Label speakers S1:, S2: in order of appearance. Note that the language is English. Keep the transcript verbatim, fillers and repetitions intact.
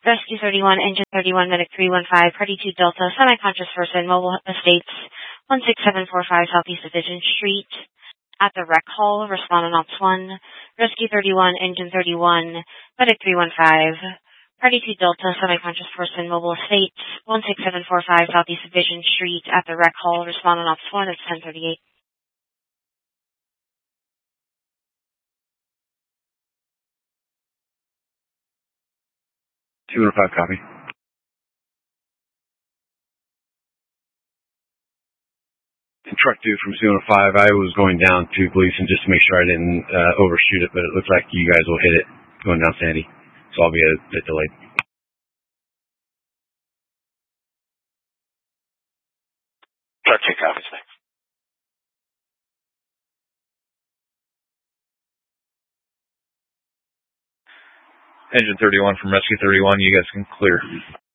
S1: Rescue thirty-one, Engine thirty-one, Medic three one five, Party two Delta, semi-conscious person, Mobile Estates, one six seven four five Southeast Division Street. At the rec hall, respond on Ops one. Rescue thirty-one, Engine thirty-one, Medic three one five, Party two Delta, semi-conscious person, Mobile Estates, one six seven four five Southeast Division Street. At the rec hall, respond on Ops one. It's ten thirty-eight.
S2: two oh five, copy. Truck two from two oh five, I was going down to police and just to make sure I didn't uh, overshoot it, but it looks like you guys will hit it going down Sandy, so I'll be a bit delayed.
S3: Truck two copies, thanks.
S4: Engine thirty-one from Rescue thirty-one, you guys can clear.